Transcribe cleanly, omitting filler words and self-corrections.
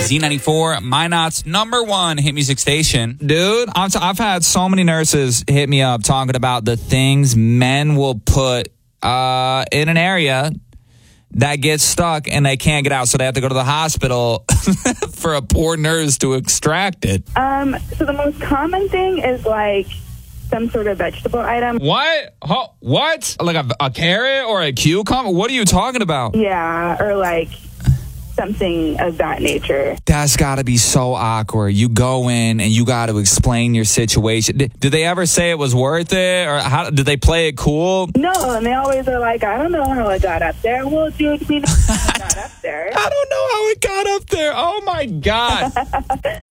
Z94, Minot's #1 hit music station. Dude, I've had so many nurses hit me up talking about the things men will put in an area that gets stuck and they can't get out, so they have to go to the hospital for a poor nurse to extract it. So the most common thing is like some sort of vegetable item. What? What? Like a carrot or a cucumber? What are you talking about? Yeah, or like something of that nature. That's got to be so awkward. You go in and you got to explain your situation. Did they ever say it was worth it? Or how did they play it cool? No, and they always are like, I don't know how it got up there. Well, dude, we know how it got up there. I don't know how it got up there. Oh, my God.